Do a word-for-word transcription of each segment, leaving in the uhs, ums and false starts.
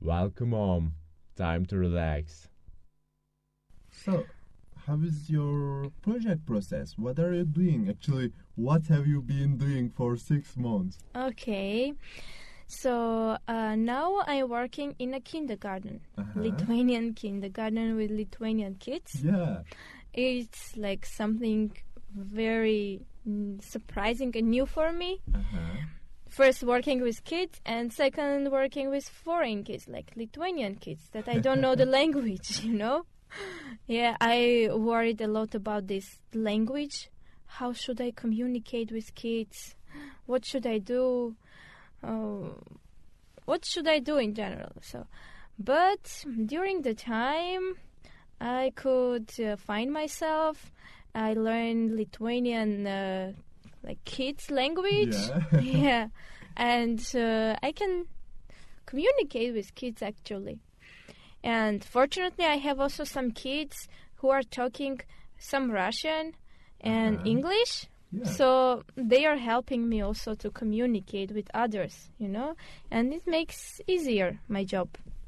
Welcome home. Time to relax. So, how is your project process? What are you doing? Actually, what have you been doing for six months? Okay. So uh, now I'm working in a kindergarten, Uh-huh. Lithuanian kindergarten with Lithuanian kids. Yeah. It's like something very mm, surprising and new for me. Uh-huh. First working with kids and second working with foreign kids, like Lithuanian kids, that I don't know the language, you know? Yeah, I worried a lot about this language. How should I communicate with kids? What should I do? Uh, what should I do in general? So, but during the time, I could uh, find myself. I learned Lithuanian, uh, like kids language. Yeah. Yeah, and uh, I can communicate with kids actually. And fortunately, I have also some kids who are talking some Russian and Uh-huh. English. Yeah. So they are helping me also to communicate with others, you know, and it makes easier my job.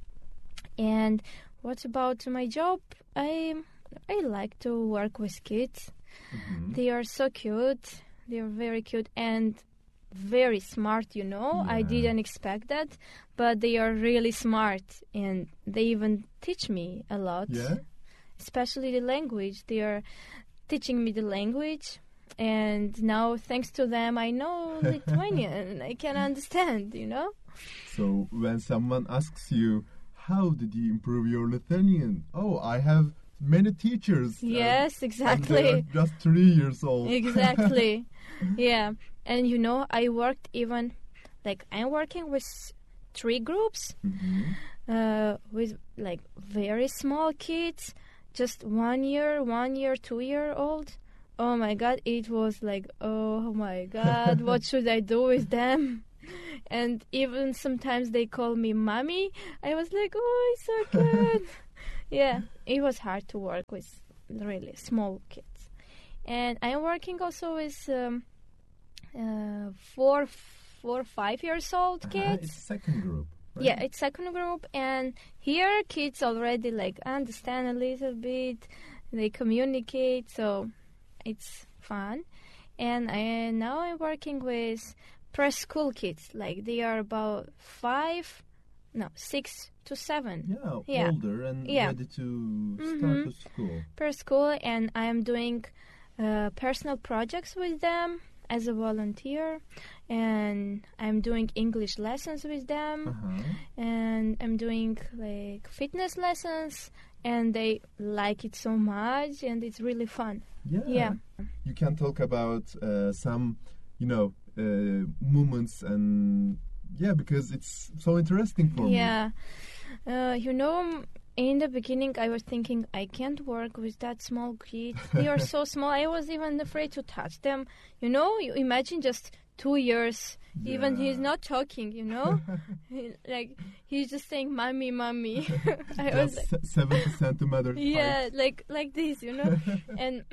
And what about my job? I I like to work with kids. Mhm. They are so cute. They are very cute and very smart, you know. I Yeah. didn't expect that, but they are really smart and they even teach me a lot. Yeah. Especially the language. They are teaching me the language. And now, thanks to them, I know Lithuanian. I can understand, you know? So when someone asks you, how did you improve your Lithuanian? Oh, I have many teachers. and- Yes, and they are exactly. just three years old. Exactly. Yeah. And, you know, I worked even, like, I'm working with three groups Mhm. uh, with, like, very small kids, just one year, one year, two year old. Oh my God, it was like, oh my God, what should I do with them? And even sometimes they call me mommy. I was like, oh, it's so good. Yeah, it was hard to work with really small kids. And I'm working also with um, uh, four, four, five years old Uh-huh, kids. It's second group. Right? Yeah, it's second group, and here kids already like understand a little bit. They communicate, so it's fun. And I now I'm working with preschool kids. Like they are about five, no, six to seven Yeah, Yeah. older and Yeah. ready to start Mhm. to school. per school, and I am doing uh, personal projects with them as a volunteer, and I'm doing English lessons with them. Uh-huh. And I'm doing like fitness lessons, and they like it so much, and it's really fun. Yeah. Yeah. You can talk about uh, some, you know, uh, moments and yeah, because it's so interesting for me. Yeah. Uh, you know, in the beginning, I was thinking I can't work with that small kid. They are so small. I was even afraid to touch them. You know, you imagine just two years. Even Yeah. he's not talking. You know, He- like he's just saying "mommy, mommy." I was Just se- seventy centimeters. yeah, like like this, you know. And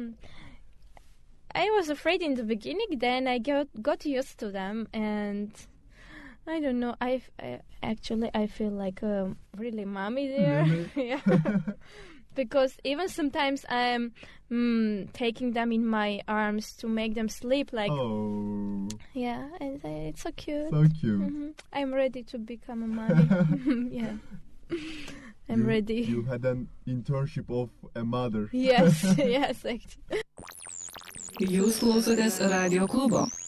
I was afraid in the beginning. Then I got got used to them, and I don't know. I, I actually I feel like a really mommy there. Really? Yeah, because even sometimes I'm mm, taking them in my arms to make them sleep. Like Oh, yeah, and uh, it's so cute. so cute. hmm I'm ready to become a mommy. Yeah, I'm You- ready. You had an internship of a mother. Yes, yes, actually. Jūs klausotės Radio klubo.